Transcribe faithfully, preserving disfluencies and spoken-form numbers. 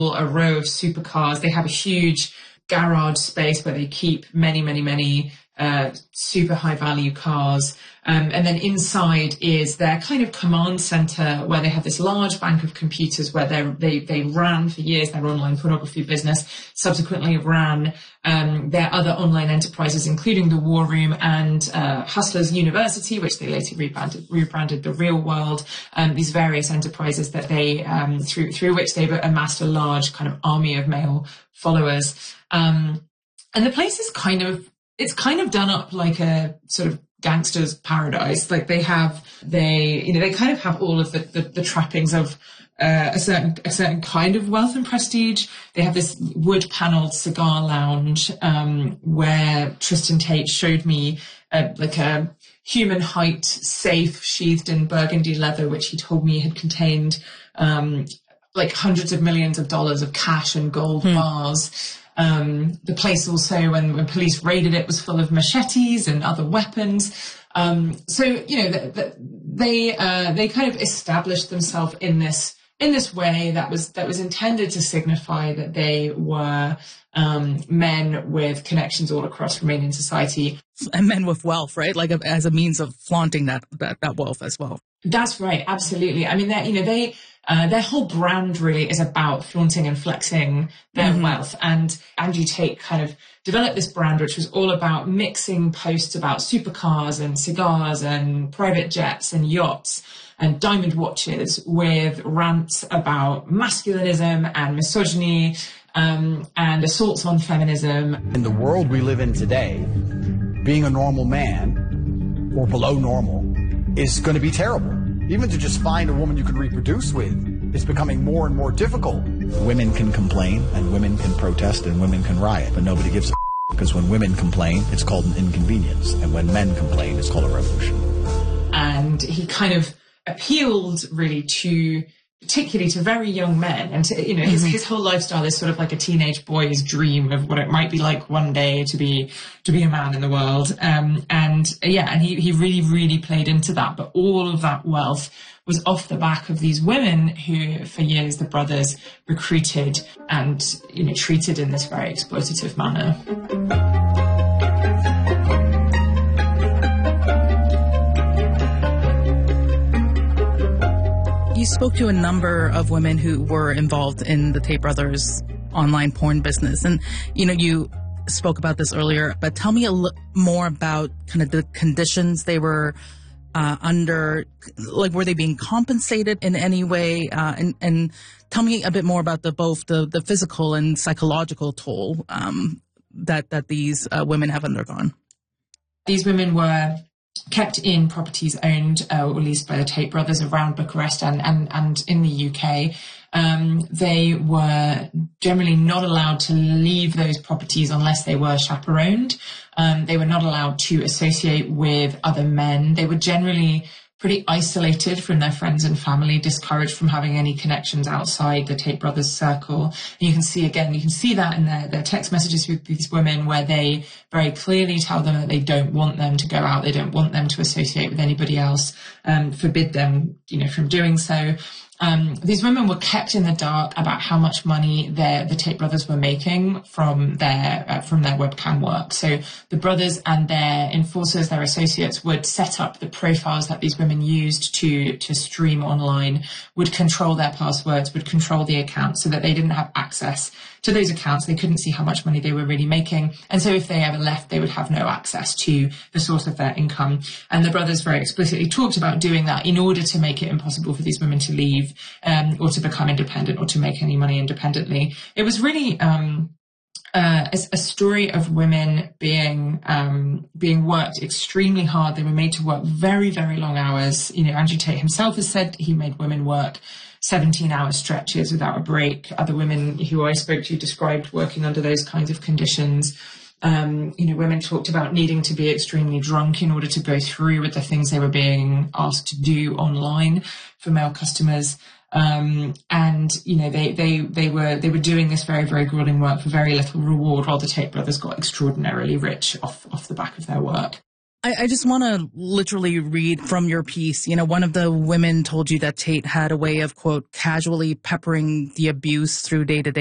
a row of supercars. They have a huge garage space where they keep many, many, many uh, super high value cars. Um, and then inside is their kind of command center where they have this large bank of computers where they they ran for years their online pornography business, subsequently ran um, their other online enterprises, including the War Room and uh, Hustlers University, which they later rebranded, rebranded The Real World, um, these various enterprises that they, um, through, through which they've amassed a large kind of army of male followers. Um, and the place is kind of, it's kind of done up like a sort of gangster's paradise. Like they have, they, you know, they kind of have all of the, the, the trappings of uh, a certain, a certain kind of wealth and prestige. They have this wood paneled cigar lounge, um, where Tristan Tate showed me uh, like a human height safe sheathed in burgundy leather, which he told me had contained, um, like hundreds of millions of dollars of cash and gold hmm. bars. Um, the place also, when, when police raided it, was full of machetes and other weapons. Um, so, you know, the, the, they, uh, they kind of established themselves in this, in this way that was, that was intended to signify that they were, um, men with connections all across Romanian society. And men with wealth, right? Like a, as a means of flaunting that, that, that wealth as well. That's right. Absolutely. I mean, they, you know, they, Uh, their whole brand really is about flaunting and flexing their mm-hmm. wealth. And Andrew Tate kind of developed this brand, which was all about mixing posts about supercars and cigars and private jets and yachts and diamond watches with rants about masculinism and misogyny, um, and assaults on feminism. In the world we live in today, being a normal man or below normal is going to be terrible. Even to just find a woman you can reproduce with is becoming more and more difficult. Women can complain, and women can protest, and women can riot, but nobody gives a f***, because when women complain, it's called an inconvenience, and when men complain, it's called a revolution. And he kind of appealed really to, particularly to very young men, and to, you know, his, his whole lifestyle is sort of like a teenage boy's dream of what it might be like one day to be to be a man in the world. Um, and yeah, and he, he really, really played into that. But all of that wealth was off the back of these women who, for years, the brothers recruited and, you know, treated in this very exploitative manner. You spoke to a number of women who were involved in the Tate Brothers online porn business. And, you know, you spoke about this earlier, but tell me a l- more about kind of the conditions they were uh, under. Like, were they being compensated in any way? Uh, and, and tell me a bit more about the both the, the physical and psychological toll um, that, that these uh, women have undergone. These women were kept in properties owned uh, or leased by the Tate brothers around Bucharest and, and, and in the U K. Um, they were generally not allowed to leave those properties unless they were chaperoned. Um, they were not allowed to associate with other men. They were generally pretty isolated from their friends and family, discouraged from having any connections outside the Tate brothers circle. And you can see, again, you can see that in their, their text messages with these women where they very clearly tell them that they don't want them to go out. They don't want them to associate with anybody else, um, forbid them, you know, from doing so. Um, these women were kept in the dark about how much money their, the Tate brothers were making from their, uh, from their webcam work. So the brothers and their enforcers, their associates, would set up the profiles that these women used to, to stream online, would control their passwords, would control the accounts so that they didn't have access to those accounts. They couldn't see how much money they were really making. And so if they ever left, they would have no access to the source of their income. And the brothers very explicitly talked about doing that in order to make it impossible for these women to leave, um, or to become independent or to make any money independently. It was really, um, Uh, a, a story of women being um, being worked extremely hard. They were made to work very, very long hours. You know, Andrew Tate himself has said he made women work seventeen-hour stretches without a break. Other women who I spoke to described working under those kinds of conditions. Um, you know, women talked about needing to be extremely drunk in order to go through with the things they were being asked to do online for male customers. Um, and, you know, they, they, they were, they were doing this very, very grueling work for very little reward, while the Tate brothers got extraordinarily rich off, off the back of their work. I, I just want to literally read from your piece. You know, one of the women told you that Tate had a way of, quote, casually peppering the abuse through day-to-day